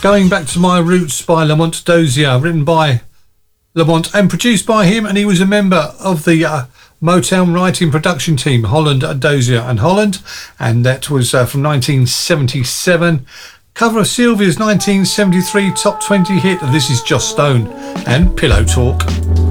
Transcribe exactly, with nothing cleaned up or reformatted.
Going Back to My Roots by Lamont Dozier, written by Lamont and produced by him, and he was a member of the uh, Motown writing production team, Holland, Dozier and Holland, and that was uh, from nineteen seventy-seven. Cover of Sylvia's nineteen seventy-three top twenty hit, This Is Just Stone, and Pillow Talk.